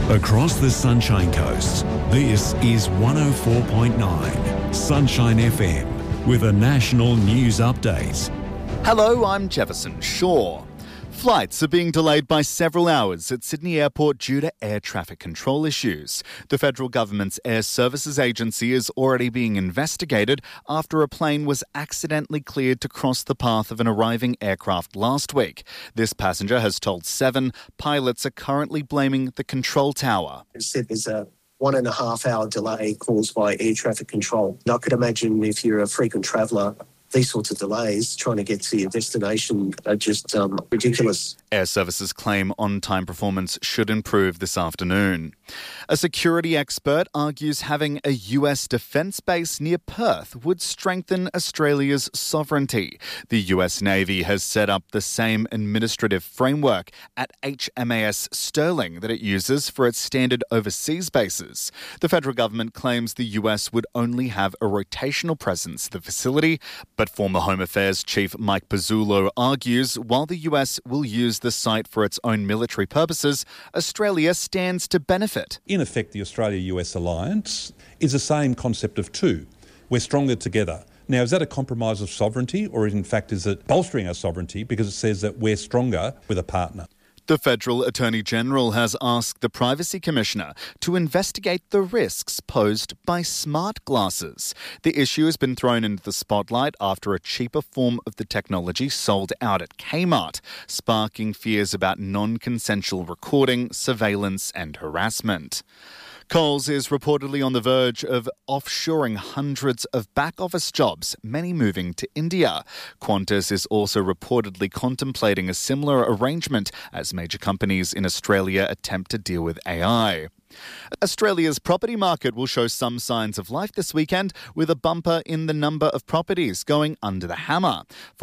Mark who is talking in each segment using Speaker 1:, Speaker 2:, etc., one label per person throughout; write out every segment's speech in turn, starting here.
Speaker 1: Across the Sunshine Coast, this is 104.9 Sunshine FM with a national news update.
Speaker 2: Hello, I'm Jefferson Shaw. Flights are being delayed by several hours at Sydney Airport due to air traffic control issues. The federal government's Air Services Agency is already being investigated after a plane was accidentally cleared to cross the path of an arriving aircraft last week. This passenger has told Seven pilots are currently blaming the control tower.
Speaker 3: It said there's a 1.5 hour delay caused by air traffic control. And I could imagine if you're a frequent traveller, these sorts of delays trying to get to your destination are just ridiculous.
Speaker 2: Air Services claim on-time performance should improve this afternoon. A security expert argues having a US defence base near Perth would strengthen Australia's sovereignty. The US Navy has set up the same administrative framework at HMAS Sterling that it uses for its standard overseas bases. The federal government claims the US would only have a rotational presence at the facility, but former Home Affairs Chief Mike Pizzullo argues while the US will use the site for its own military purposes, Australia stands to benefit.
Speaker 4: In effect, the Australia-US alliance is the same concept of two. We're stronger together. Now, is that a compromise of sovereignty, or in fact is it bolstering our sovereignty because it says that we're stronger with a partner?
Speaker 2: The Federal Attorney General has asked the Privacy Commissioner to investigate the risks posed by smart glasses. The issue has been thrown into the spotlight after a cheaper form of the technology sold out at Kmart, sparking fears about non-consensual recording, surveillance and harassment. Coles is reportedly on the verge of offshoring hundreds of back-office jobs, many moving to India. Qantas is also reportedly contemplating a similar arrangement as major companies in Australia attempt to deal with AI. Australia's property market will show some signs of life this weekend, with a bumper in the number of properties going under the hammer.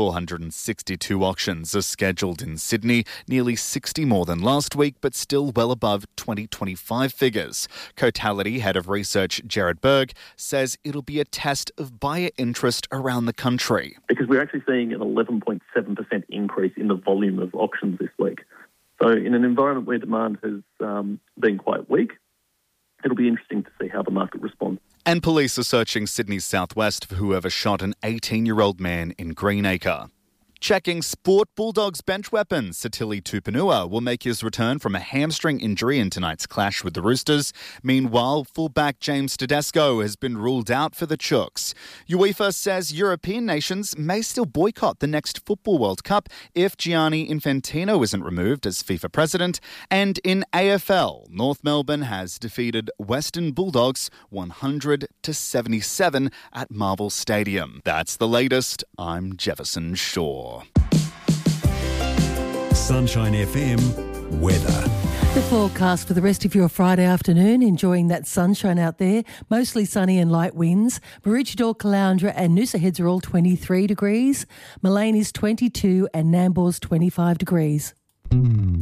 Speaker 2: 462 auctions are scheduled in Sydney, nearly 60 more than last week, but still well above 2025 figures. Cotality Head of Research Jared Berg says it'll be a test of buyer interest around the country.
Speaker 5: Because we're actually seeing an 11.7% increase in the volume of auctions this week. So in an environment where demand has been quite weak, it'll be interesting to see how the market responds.
Speaker 2: And police are searching Sydney's southwest for whoever shot an 18-year-old man in Greenacre. Checking Sport Bulldogs bench weapons, Satili Tupanua will make his return from a hamstring injury in tonight's clash with the Roosters. Meanwhile, fullback James Tedesco has been ruled out for the Chooks. UEFA says European nations may still boycott the next Football World Cup if Gianni Infantino isn't removed as FIFA president. And in AFL, North Melbourne has defeated Western Bulldogs 100-77 at Marvel Stadium. That's the latest. I'm Jefferson Shaw.
Speaker 1: Sunshine FM weather.
Speaker 6: The forecast for the rest of your Friday afternoon, enjoying that sunshine out there, mostly sunny and light winds. Maroochydore, Caloundra and Noosa Heads are all 23 degrees. Malane is 22 and Nambour's 25 degrees.